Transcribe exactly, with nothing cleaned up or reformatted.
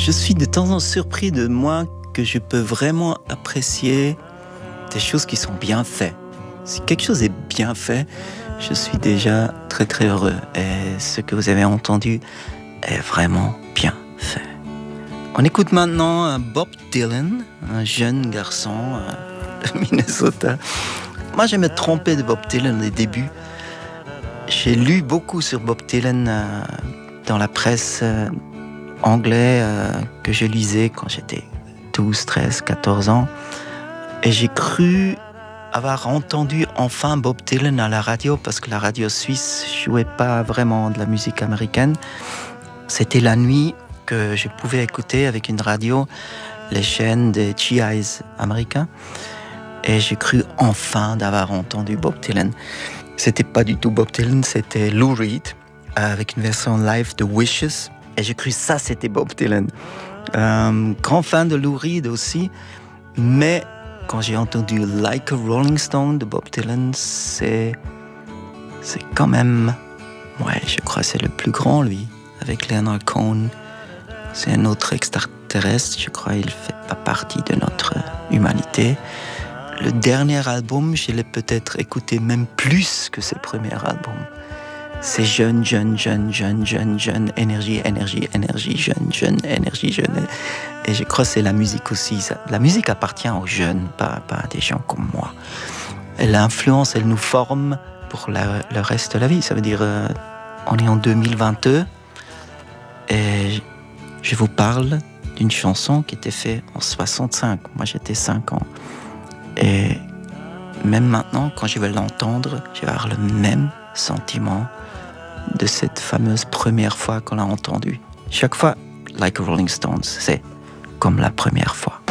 Je suis de temps en temps surpris de moi que je peux vraiment apprécier des choses qui sont bien faites. Si quelque chose est bien fait, je suis déjà très très heureux. Et ce que vous avez entendu est vraiment bien fait. On écoute maintenant Bob Dylan, un jeune garçon de Minnesota. Moi, je me trompais de Bob Dylan au début. J'ai lu beaucoup sur Bob Dylan euh, dans la presse euh, anglaise euh, que je lisais quand j'étais douze, treize, quatorze ans. Et j'ai cru avoir entendu enfin Bob Dylan à la radio parce que la radio suisse jouait pas vraiment de la musique américaine. C'était la nuit que je pouvais écouter avec une radio les chaînes des G Is américains. Et j'ai cru enfin d'avoir entendu Bob Dylan. C'était pas du tout Bob Dylan, c'était Lou Reed avec une version live de Wishes. Et j'ai cru ça c'était Bob Dylan. Euh, grand fan de Lou Reed aussi, mais quand j'ai entendu Like a Rolling Stone de Bob Dylan, c'est c'est quand même, ouais, je crois que c'est le plus grand lui, avec Leonard Cohen. C'est un autre extraterrestre, je crois, il fait pas partie de notre humanité. Le dernier album, je l'ai peut-être écouté même plus que ses premiers albums. C'est jeune, jeune, jeune, jeune, jeune, jeune, énergie, énergie, énergie, jeune, jeune, énergie, jeune. Et je crois que c'est la musique aussi. Ça. La musique appartient aux jeunes, pas, pas à des gens comme moi. Elle influence, elle nous forme pour la, le reste de la vie. Ça veut dire, euh, on est en deux mille vingt-deux et je vous parle d'une chanson qui était faite en soixante-cinq. Moi, j'étais cinq ans. Et même maintenant, quand je vais l'entendre, je vais avoir le même sentiment de cette fameuse première fois qu'on l'a entendu. Chaque fois, Like a Rolling Stones, c'est comme la première fois.